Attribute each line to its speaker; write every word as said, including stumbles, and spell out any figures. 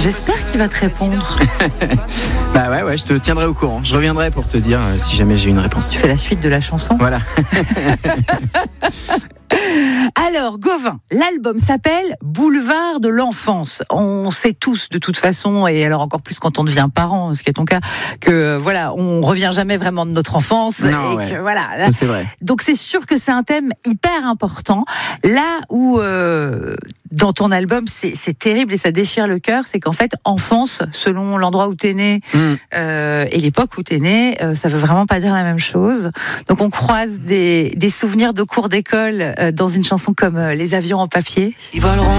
Speaker 1: J'espère qu'il va te répondre.
Speaker 2: Bah ouais, ouais, je te tiendrai au courant. Je reviendrai pour te dire euh, si jamais j'ai une réponse.
Speaker 1: Tu fais la suite de la chanson.
Speaker 2: Voilà.
Speaker 1: Alors, Gauvin, l'album s'appelle Boulevard de l'enfance. On sait tous, de toute façon, et alors encore plus quand on devient parent, ce qui est ton cas, que voilà, on revient jamais vraiment de notre enfance.
Speaker 2: Non,
Speaker 1: et
Speaker 2: ouais.
Speaker 1: que, voilà.
Speaker 2: Ça, c'est vrai.
Speaker 1: Donc c'est sûr que c'est un thème hyper important. Là où euh, dans ton album, c'est, c'est terrible et ça déchire le cœur, c'est qu'en fait, enfance, selon l'endroit où t'es né
Speaker 2: Mm.
Speaker 1: euh, et l'époque où t'es né, euh, ça veut vraiment pas dire la même chose. Donc on croise des, des souvenirs de cours d'école euh, dans une chanson comme euh, Les avions en papier.
Speaker 3: Ils voleront